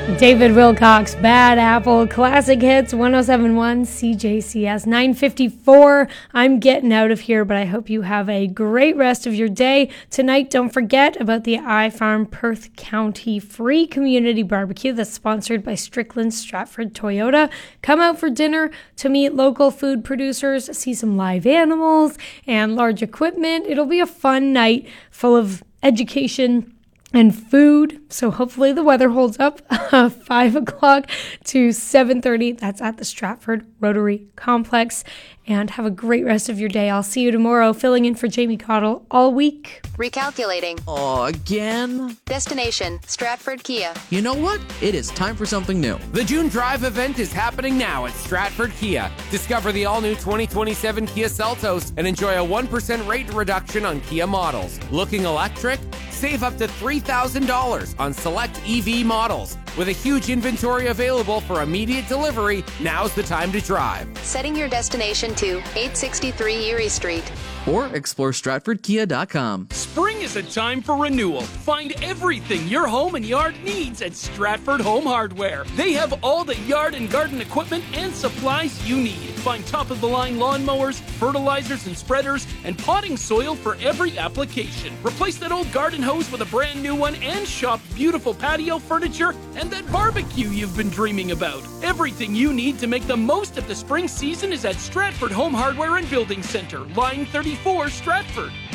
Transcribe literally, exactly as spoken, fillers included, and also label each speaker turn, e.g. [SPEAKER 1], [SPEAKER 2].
[SPEAKER 1] David Wilcox, Bad Apple, Classic Hits, one oh seven point one C J C S, nine fifty-four. I'm getting out of here, but I hope you have a great rest of your day. Tonight, don't forget about the iFarm Perth County free community barbecue that's sponsored by Strickland Stratford Toyota. Come out for dinner to meet local food producers, see some live animals and large equipment. It'll be a fun night full of education and food, so hopefully the weather holds up. five o'clock to seven thirty, that's at the Stratford Rotary Complex. And have a great rest of your day. I'll see you tomorrow, filling in for Jamie Cottle all week.
[SPEAKER 2] Recalculating.
[SPEAKER 3] Oh, again?
[SPEAKER 2] Destination, Stratford Kia.
[SPEAKER 3] You know what? It is time for something new.
[SPEAKER 4] The June Drive event is happening now at Stratford Kia. Discover the all-new twenty twenty-seven Kia Seltos and enjoy a one percent rate reduction on Kia models. Looking electric? Save up to three thousand dollars on select E V models. With a huge inventory available for immediate delivery, now's the time to drive.
[SPEAKER 2] Setting your destination to eight sixty-three Erie Street.
[SPEAKER 3] Or explore Stratford Kia dot com.
[SPEAKER 5] Spring is a time for renewal. Find everything your home and yard needs at Stratford Home Hardware. They have all the yard and garden equipment and supplies you need. Find top-of-the-line lawnmowers, fertilizers and spreaders, and potting soil for every application. Replace that old garden hose with a brand new one and shop beautiful patio furniture and that barbecue you've been dreaming about. Everything you need to make the most of the spring season is at Stratford Home Hardware and Building Center, line thirty-four, Stratford.